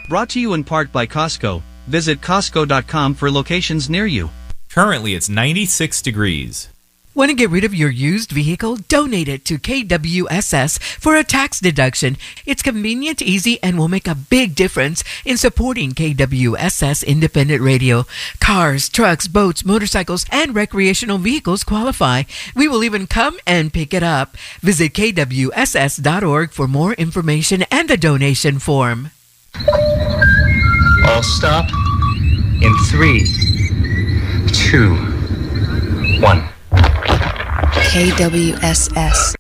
Brought to you in part by Costco. Visit Costco.com for locations near you. Currently, it's 96 degrees. Want to get rid of your used vehicle? Donate it to KWSS for a tax deduction. It's convenient, easy, and will make a big difference in supporting KWSS Independent Radio. Cars, trucks, boats, motorcycles, and recreational vehicles qualify. We will even come and pick it up. Visit KWSS.org for more information and a donation form. All stop in 3, 2, 1. KWSS.